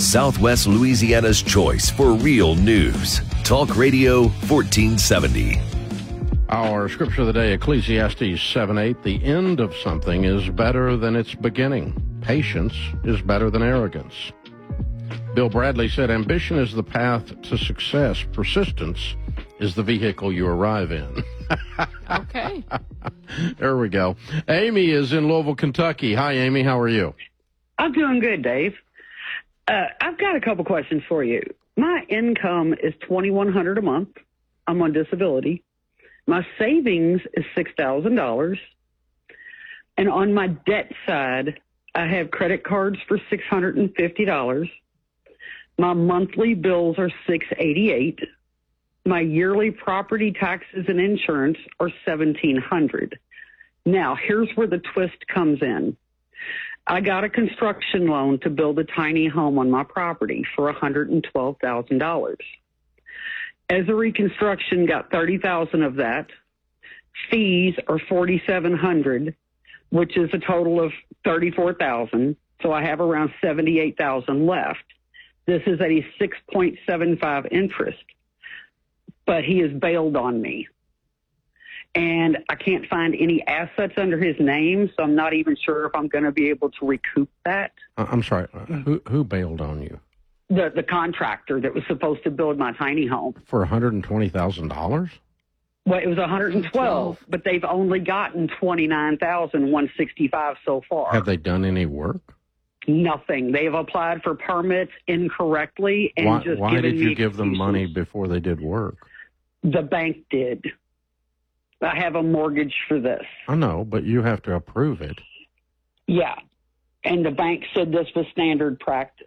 Southwest Louisiana's choice for real news. Talk Radio 1470. Our scripture of the day, Ecclesiastes 7:8. The end of something is better than its beginning. Patience is better than arrogance. Bill Bradley said, ambition is the path to success. Persistence is the vehicle you arrive in. Okay. There we go. Amy is in Louisville, Kentucky. Hi, Amy. How are you? I'm doing good, Dave. I've got a couple questions for you. My income is $2,100 a month. I'm on disability. My savings is $6,000. And on my debt side, I have credit cards for $650. My monthly bills are $688. My yearly property taxes and insurance are $1,700. Now, here's where the twist comes in. I got a construction loan to build a tiny home on my property for $112,000. As a reconstruction, got $30,000 of that. Fees are $4,700, which is a total of $34,000. So I have around $78,000 left. This is at a 6.75 interest, but he has bailed on me. And I can't find any assets under his name, so I'm not even sure if I'm going to be able to recoup that. I'm sorry. Who bailed on you? The contractor that was supposed to build my tiny home. For $120,000? Well, it was 112, but they've only gotten $29,165 so far. Have they done any work? Nothing. They have applied for permits incorrectly and why did you give them money before they did work? The bank did. I have a mortgage for this. I know, but you have to approve it. Yeah. And the bank said this was standard practice.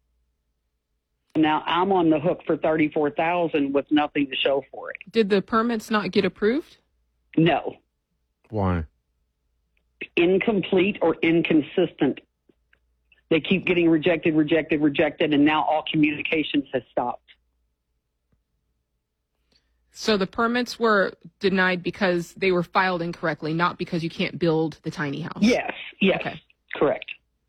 Now I'm on the hook for $34,000 with nothing to show for it. Did the permits not get approved? No. Why? Incomplete or inconsistent. They keep getting rejected, and now all communications has stopped. So the permits were denied because they were filed incorrectly, not because you can't build the tiny house. Yes, Okay. Correct.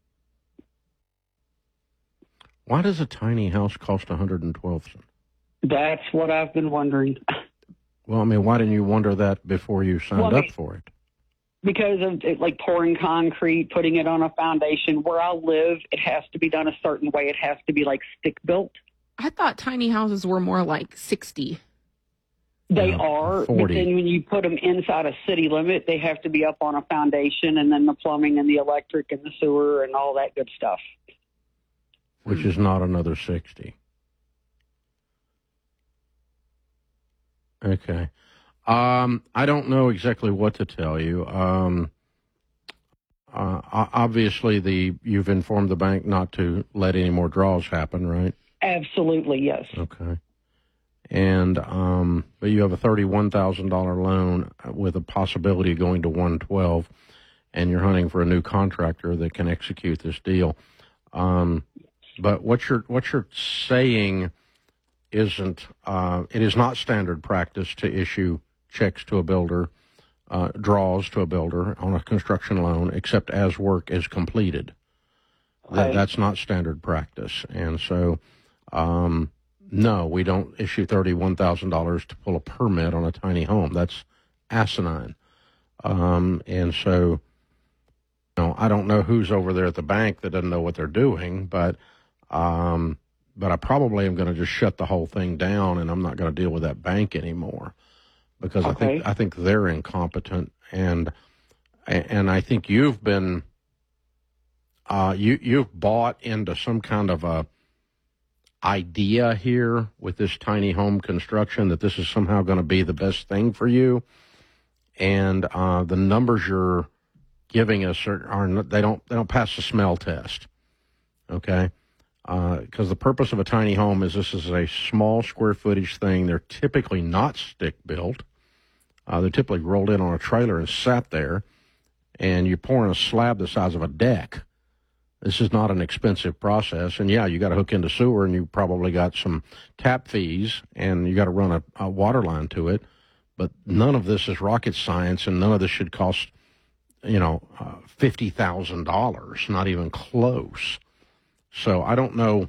Why does a tiny house cost $112,000? That's what I've been wondering. Well, I mean, why didn't you wonder that before you signed up for it? Because of it, like pouring concrete, putting it on a foundation. Where I live, it has to be done a certain way. It has to be like stick built. I thought tiny houses were more like 60. They are, 40. but then when you put them inside a city limit, they have to be up on a foundation, and then the plumbing and the electric and the sewer and all that good stuff. Which is not another 60. Okay. I don't know exactly what to tell you. Obviously, you've informed the bank not to let any more draws happen, right? Absolutely, yes. Okay. And but you have a $31,000 loan with a possibility of going to $112,000, and you're hunting for a new contractor that can execute this deal. But what you're saying isn't it is not standard practice to issue checks to a builder, draws to a builder on a construction loan, except as work is completed. That's not standard practice, and so. No, we don't issue $31,000 to pull a permit on a tiny home. That's asinine. And so, I don't know who's over there at the bank that doesn't know what they're doing, but I probably am going to just shut the whole thing down, and I'm not going to deal with that bank anymore because I think they're incompetent, and I think you've been you've bought into some kind of a idea here with this tiny home construction that this is somehow going to be the best thing for you, and the numbers you're giving us they don't pass the smell test, okay? Because the purpose of a tiny home is this is a small square footage thing. They're typically not stick built. They're typically rolled in on a trailer and sat there, and you're pouring a slab the size of a deck. This is not an expensive process. And, yeah, you got to hook into sewer, and you probably got some tap fees, and you got to run a water line to it. But none of this is rocket science, and none of this should cost, $50,000, not even close. So I don't know